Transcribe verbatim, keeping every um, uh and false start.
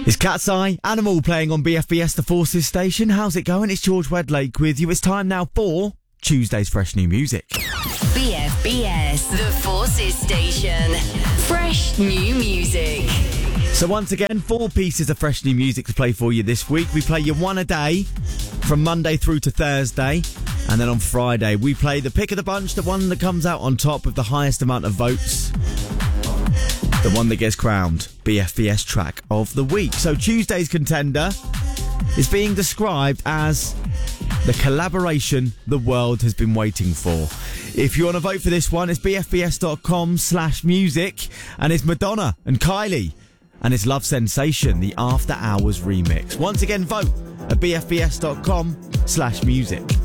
It's Cat's Eye, Animal playing on B F B S, the Forces station. How's it going? It's George Wedlake with you. It's time now for Tuesday's Fresh New Music. B F B S, the Forces station. Fresh new music. So once again, four pieces of fresh new music to play for you this week. We play you one a day from Monday through to Thursday. And then on Friday, we play the pick of the bunch, the one that comes out on top with the highest amount of votes. The one that gets crowned B F B S track of the week. So Tuesday's contender is being described as the collaboration the world has been waiting for. If you want to vote for this one, it's bfbs.com slash music. And it's Madonna and Kylie. And it's Love Sensation, the After Hours remix. Once again, vote at bfbs.com slash music.